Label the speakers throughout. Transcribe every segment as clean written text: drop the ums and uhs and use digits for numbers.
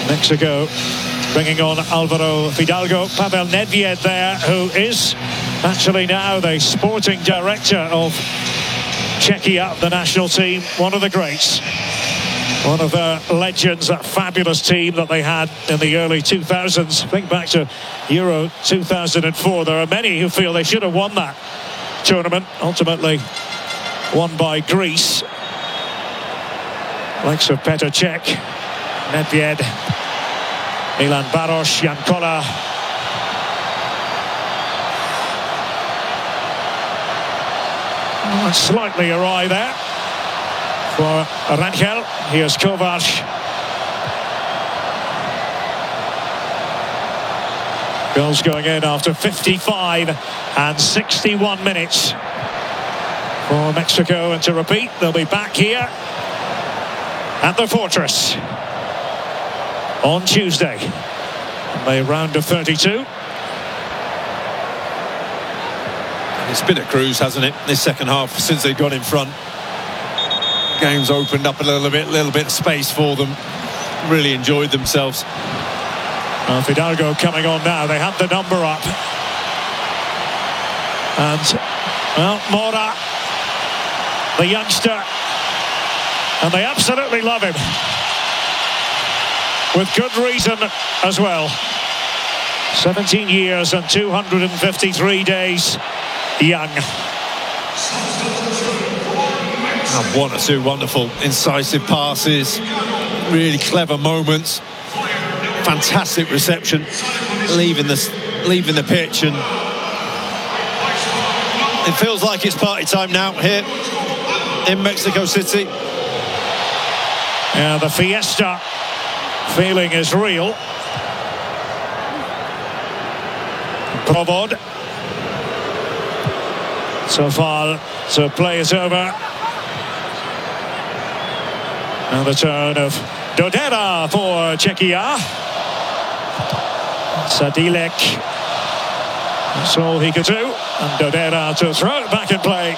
Speaker 1: Mexico bringing on Alvaro Fidalgo. Pavel Nedved there, who is actually now the sporting director of Czechia, the national team. One of the greats. One of the legends, that fabulous team that they had in the early 2000s. Think back to Euro 2004. There are many who feel they should have won that tournament. Ultimately won by Greece. Likes of Petr Cech, Nedved, Milan Baros, Jan Koller. Oh, slightly awry there for Rangel. Here's Kovac. Goals going in after 55 and 61 minutes for Mexico. And to repeat, they'll be back here at the Fortress on Tuesday. The round of 32.
Speaker 2: It's been a cruise, hasn't it, this second half, since they got in front. Game's opened up a little bit of space for them. Really enjoyed themselves.
Speaker 1: Well, Fidalgo coming on now. They have the number up. And, well, Mora, the youngster, and they absolutely love him. With good reason as well. 17 years and 253 days young.
Speaker 2: And one or two wonderful incisive passes, really clever moments, fantastic reception, leaving the pitch, and it feels like it's party time now here in Mexico City.
Speaker 1: Yeah, the fiesta feeling is real. Provod. So far to play it over. Now the turn of Dodera for Czechia. Sadilek. That's all he could do. And Dodera to throw it back in play.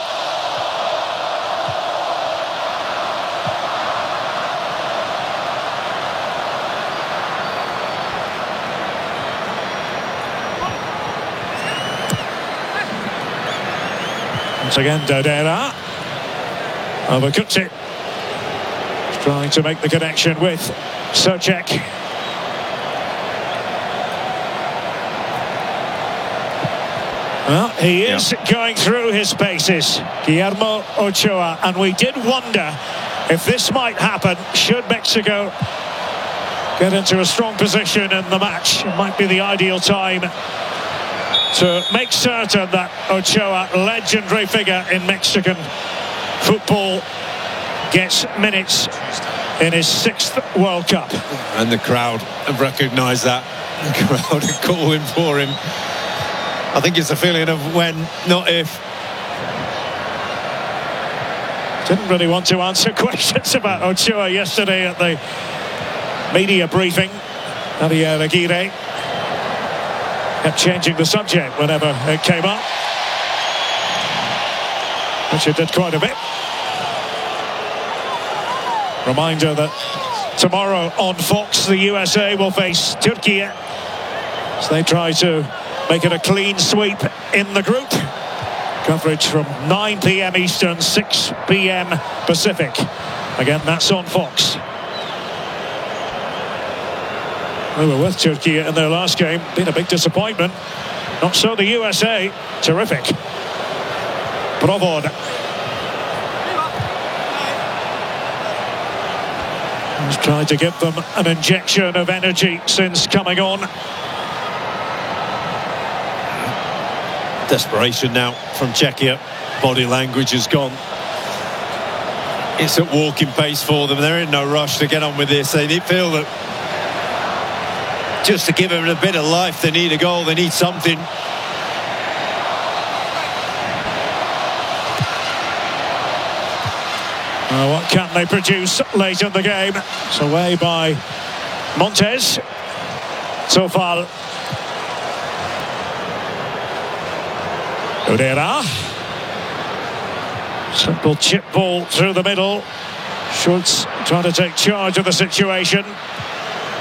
Speaker 1: Once again, Dodera overcooked it. Trying to make the connection with Souček. Well, he is going through his paces, Guillermo Ochoa, and we did wonder if this might happen. Should Mexico get into a strong position in the match, it might be the ideal time to make certain that Ochoa, legendary figure in Mexican football, gets minutes in his 6th World Cup.
Speaker 2: And the crowd have recognised that. The crowd are calling for him. I think it's a feeling of when, not if.
Speaker 1: Didn't really want to answer questions about Ochoa yesterday at the media briefing. Javier Aguirre kept changing the subject whenever it came up, which it did quite a bit. Reminder that tomorrow on Fox, the USA will face Turkey as they try to make it a clean sweep in the group. Coverage from 9 p.m. Eastern, 6 p.m. Pacific. Again, that's on Fox. They were with Turkey in their last game. Been a big disappointment. Not so the USA. Terrific. Provod. He's tried to give them an injection of energy since coming on.
Speaker 2: Desperation now from Czechia. Body language has gone. It's at walking pace for them. They're in no rush to get on with this. They feel that just to give them a bit of life, they need a goal, they need something.
Speaker 1: What can they produce late in the game? It's away by Montes. So far, Dodera. Simple chip ball through the middle. Schultz trying to take charge of the situation.